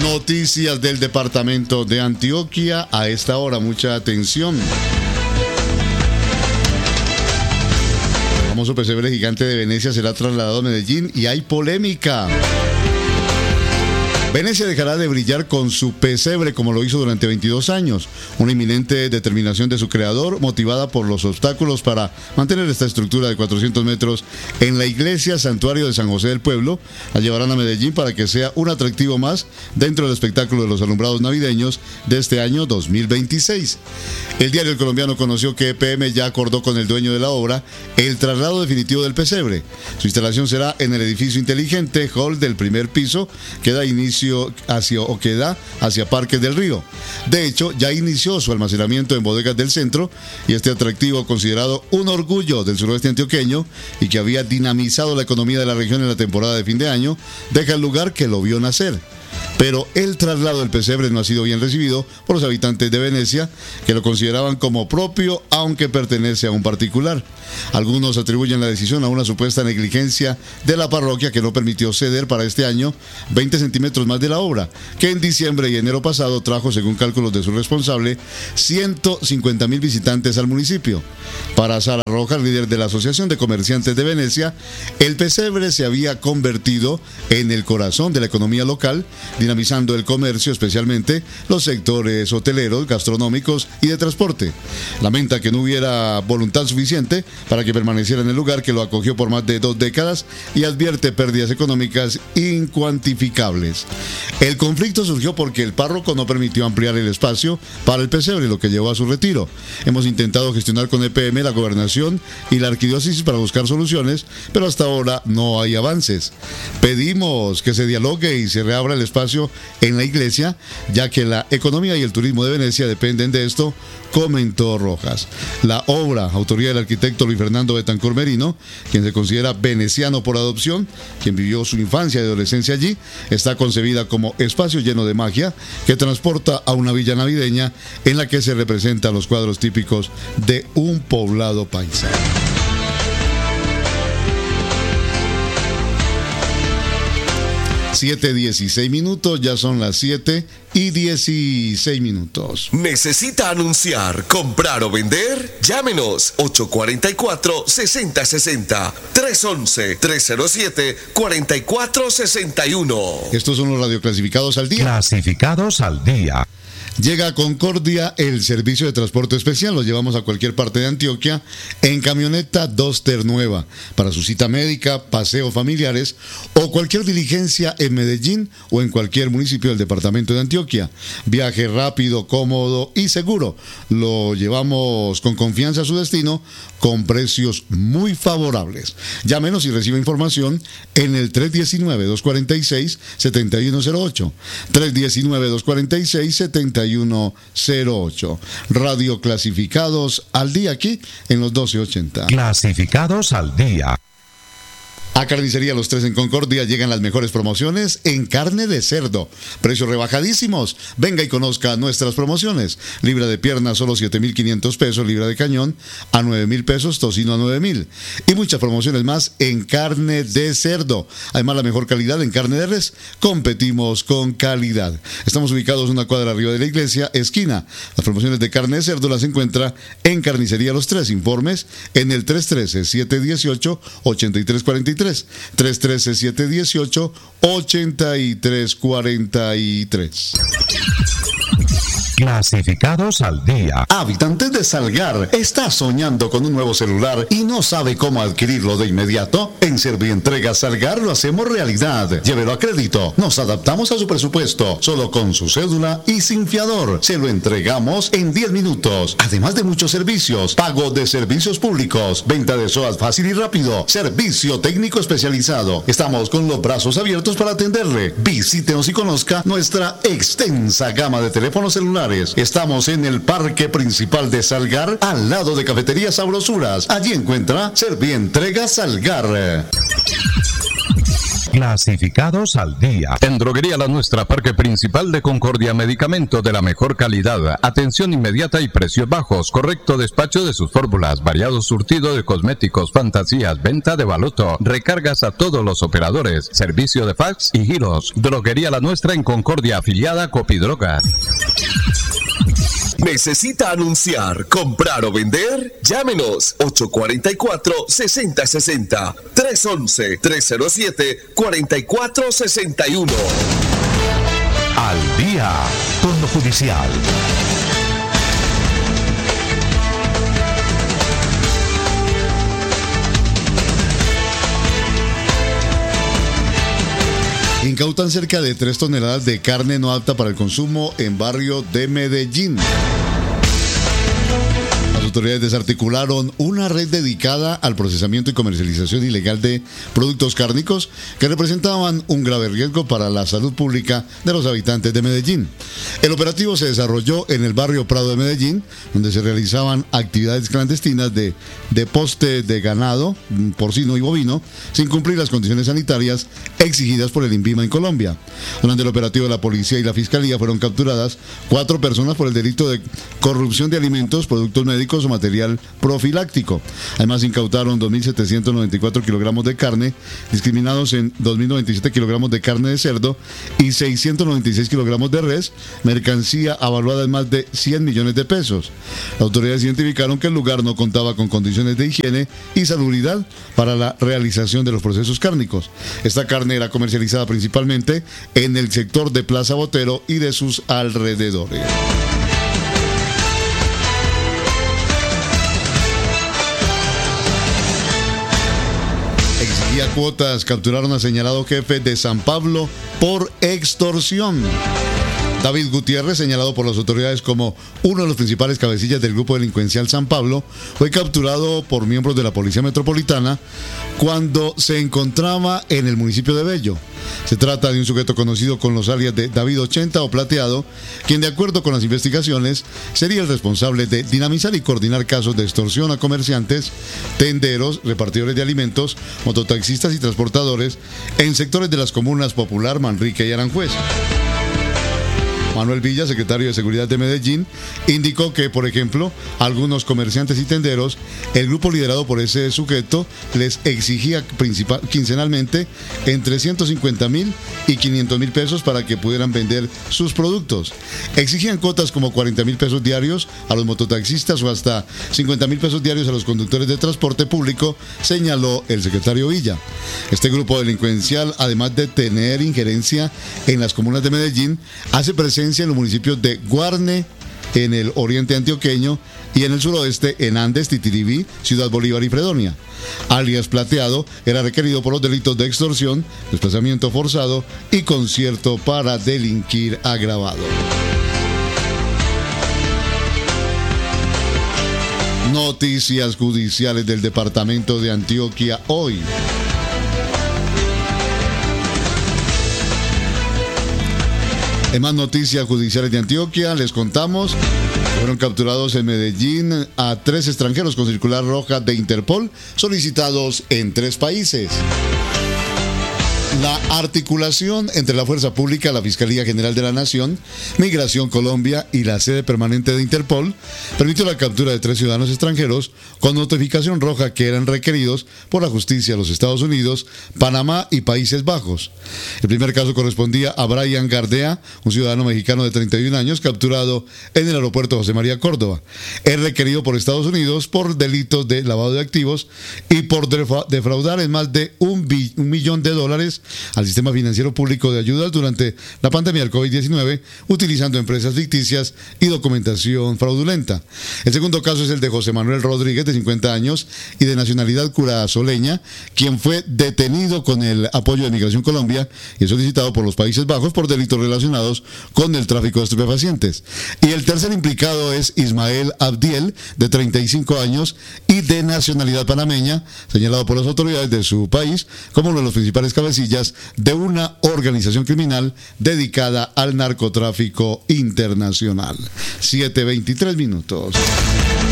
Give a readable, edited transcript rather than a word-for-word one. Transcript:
Noticias del departamento de Antioquia a esta hora, mucha atención. El famoso pesebre gigante de Venecia será trasladado a Medellín y hay polémica. Venecia dejará de brillar con su pesebre como lo hizo durante 22 años. Una inminente determinación de su creador, motivada por los obstáculos para mantener esta estructura de 400 metros en la iglesia santuario de San José del Pueblo, la llevarán a Medellín para que sea un atractivo más dentro del espectáculo de los alumbrados navideños de este año 2026. El diario El Colombiano conoció que EPM ya acordó con el dueño de la obra el traslado definitivo del pesebre. Su instalación será en el edificio inteligente Hall del primer piso, que da inicio hacia Parques del Río. De hecho, ya inició su almacenamiento en bodegas del centro y este atractivo, considerado un orgullo del suroeste antioqueño y que había dinamizado la economía de la región en la temporada de fin de año, deja el lugar que lo vio nacer. Pero el traslado del pesebre no ha sido bien recibido por los habitantes de Venecia, que lo consideraban como propio, aunque pertenece a un particular. Algunos atribuyen la decisión a una supuesta negligencia de la parroquia, que no permitió ceder para este año 20 centímetros más de la obra, que en diciembre y enero pasado trajo, según cálculos de su responsable, 150,000 visitantes al municipio. Para Sara Rojas, líder de la Asociación de Comerciantes de Venecia, el pesebre se había convertido en el corazón de la economía local, dinamizando el comercio, especialmente los sectores hoteleros, gastronómicos y de transporte. Lamenta que no hubiera voluntad suficiente para que permaneciera en el lugar que lo acogió por más de 2 décadas y advierte pérdidas económicas incuantificables. El conflicto surgió porque el párroco no permitió ampliar el espacio para el pesebre, lo que llevó a su retiro. Hemos intentado gestionar con EPM, la gobernación y la arquidiócesis para buscar soluciones, pero hasta ahora no hay avances. Pedimos que se dialogue y se reabra el espacio en la iglesia, ya que la economía y el turismo de Venecia dependen de esto, comentó Rojas. La obra, autoría del arquitecto Luis Fernando Betancur Merino, quien se considera veneciano por adopción, quien vivió su infancia y adolescencia allí, está concebida como espacio lleno de magia que transporta a una villa navideña en la que se representan los cuadros típicos de un poblado paisa. 7:16, ya son las 7:16. ¿Necesita anunciar, comprar o vender? Llámenos 844-6060, 311-307-4461. Estos son los radioclasificados al día. Clasificados al día. Llega a Concordia el servicio de transporte especial. Lo llevamos a cualquier parte de Antioquia en camioneta Duster nueva para su cita médica, paseo familiares o cualquier diligencia en Medellín o en cualquier municipio del departamento de Antioquia. Viaje rápido, cómodo y seguro. Lo llevamos con confianza a su destino con precios muy favorables. Llámenos y reciba información en el 319-246-7108. 319-246-7108. Radio Clasificados al día aquí en los 1280. Clasificados al día. A Carnicería Los Tres en Concordia llegan las mejores promociones en carne de cerdo. Precios rebajadísimos. Venga y conozca nuestras promociones. Libra de pierna solo 7,500 pesos, libra de cañón a 9,000 pesos, tocino a 9,000. Y muchas promociones más en carne de cerdo. Además, la mejor calidad en carne de res. Competimos con calidad. Estamos ubicados una cuadra arriba de la iglesia, esquina. Las promociones de carne de cerdo las encuentra en Carnicería Los Tres. Informes en el 313-718-8343. 313-718-8343. Clasificados al día. Habitantes de Salgar, ¿está soñando con un nuevo celular y no sabe cómo adquirirlo de inmediato? En Servientrega Salgar lo hacemos realidad. Llévelo a crédito. Nos adaptamos a su presupuesto, solo con su cédula y sin fiador. Se lo entregamos en 10 minutos. Además de muchos servicios, pago de servicios públicos, venta de SOAT fácil y rápido, servicio técnico especializado. Estamos con los brazos abiertos para atenderle. Visítenos y conozca nuestra extensa gama de teléfonos celulares. Estamos en el parque principal de Salgar, al lado de Cafetería Sabrosuras. Allí encuentra Servientrega Salgar. Clasificados al día. En Droguería La Nuestra, Parque Principal de Concordia, medicamento de la mejor calidad, atención inmediata y precios bajos, correcto despacho de sus fórmulas, variado surtido de cosméticos, fantasías, venta de baloto, recargas a todos los operadores, servicio de fax y giros. Droguería La Nuestra en Concordia, afiliada a Copidroga. ¿Necesita anunciar, comprar o vender? Llámenos 844-6060 311-307-4461. Al día con lo judicial. Incautan cerca de 3 toneladas de carne no apta para el consumo en barrio de Medellín. Las autoridades desarticularon una red dedicada al procesamiento y comercialización ilegal de productos cárnicos que representaban un grave riesgo para la salud pública de los habitantes de Medellín. El operativo se desarrolló en el barrio Prado de Medellín, donde se realizaban actividades clandestinas de poste de ganado porcino y bovino sin cumplir las condiciones sanitarias exigidas por el INVIMA en Colombia. Durante el operativo, la policía y la fiscalía fueron capturadas 4 personas por el delito de corrupción de alimentos, productos médicos o material profiláctico. Además, incautaron 2.794 kilogramos de carne, discriminados en 2.097 kilogramos de carne de cerdo y 696 kilogramos de res, mercancía avaluada en más de 100 millones de pesos. Las autoridades identificaron que el lugar no contaba con condiciones de higiene y salubridad para la realización de los procesos cárnicos. Esta carne era comercializada principalmente en el sector de Plaza Botero y de sus alrededores. Exigía cuotas. Capturaron a señalado jefe de San Pablo por extorsión. David Gutiérrez, señalado por las autoridades como uno de los principales cabecillas del grupo delincuencial San Pablo, fue capturado por miembros de la Policía Metropolitana cuando se encontraba en el municipio de Bello. Se trata de un sujeto conocido con los alias de David 80 o Plateado, quien, de acuerdo con las investigaciones, sería el responsable de dinamizar y coordinar casos de extorsión a comerciantes, tenderos, repartidores de alimentos, mototaxistas y transportadores en sectores de las comunas Popular, Manrique y Aranjuez. Manuel Villa, secretario de Seguridad de Medellín, indicó que, por ejemplo, algunos comerciantes y tenderos, el grupo liderado por ese sujeto les exigía quincenalmente entre 150.000 y 500.000 pesos para que pudieran vender sus productos. Exigían cuotas como 40.000 pesos diarios a los mototaxistas o hasta 50.000 pesos diarios a los conductores de transporte público, señaló el secretario Villa. Este grupo delincuencial, además de tener injerencia en las comunas de Medellín, hace presencia en los municipios de Guarne, en el oriente antioqueño, y en el suroeste, en Andes, Titiribí, Ciudad Bolívar y Fredonia. Alias Plateado era requerido por los delitos de extorsión, desplazamiento forzado y concierto para delinquir agravado. Noticias judiciales del departamento de Antioquia hoy. En más noticias judiciales de Antioquia, les contamos que fueron capturados en Medellín a 3 extranjeros con circular roja de Interpol, solicitados en 3 países. La articulación entre la Fuerza Pública, la Fiscalía General de la Nación, Migración Colombia y la sede permanente de Interpol permitió la captura de 3 ciudadanos extranjeros con notificación roja que eran requeridos por la justicia de los Estados Unidos, Panamá y Países Bajos. El primer caso correspondía a Brian Gardea, un ciudadano mexicano de 31 años capturado en el aeropuerto José María Córdoba. Es requerido por Estados Unidos por delitos de lavado de activos y por defraudar en más de $1 millón al sistema financiero público de ayudas durante la pandemia del COVID-19, utilizando empresas ficticias y documentación fraudulenta. El segundo caso es el de José Manuel Rodríguez, de 50 años y de nacionalidad curazoleña, quien fue detenido con el apoyo de Migración Colombia y es solicitado por los Países Bajos por delitos relacionados con el tráfico de estupefacientes. Y el tercer implicado es Ismael Abdiel, de 35 años y de nacionalidad panameña, señalado por las autoridades de su país como uno de los principales cabecillas de una organización criminal dedicada al narcotráfico internacional. 7:23 minutos.